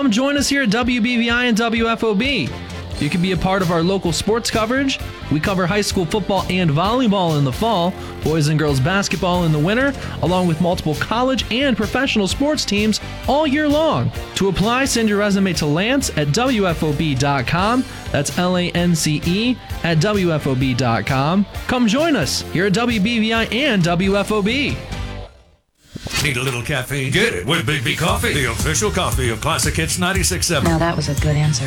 Come join us here at WBVI and WFOB. You can be a part of our local sports coverage. We cover high school football and volleyball in the fall, boys and girls basketball in the winter, along with multiple college and professional sports teams all year long. To apply, send your resume to Lance at WFOB.com. That's LANCE at WFOB.com. Come join us here at WBVI and WFOB. Need a little caffeine? Get it with Big B Coffee, the official coffee of Classic Hits 96.7. Now that was a good answer.